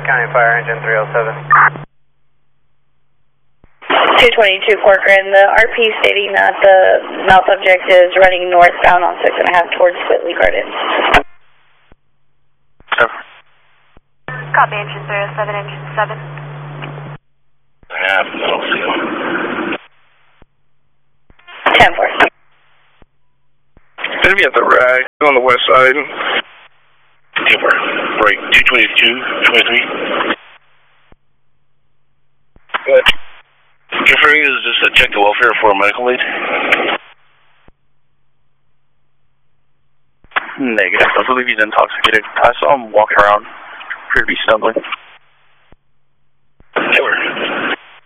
County Fire Engine 307. 222 Corcoran, the RP stating that the male subject is running northbound on 6.5 towards Whitley Gardens. Copy, engine 307, engine 7. Yeah, I don't see him. 10-4. Gonna be at the rag on the west side. 10-4. Right, 222, 23. Good. Confirming is just to check the welfare for a medical aid. Negative. I believe he's intoxicated. I saw him walking around. Appeared to be stumbling.